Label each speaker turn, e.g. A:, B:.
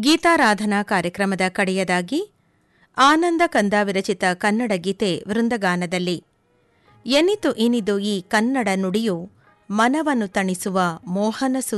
A: ಗೀತಾರಾಧನಾ ಕಾರ್ಯಕ್ರಮದ ಕಡೆಯದಾಗಿ ಆನಂದ ಕಂದ ವಿರಚಿತ ಕನ್ನಡ ಗೀತೆ ವೃಂದಗಾನದಲ್ಲಿ ಎನಿತು ಇನಿದು ಈ ಕನ್ನಡ ನುಡಿಯು ಮನವನ್ನು ತಣಿಸುವ ಮೋಹನ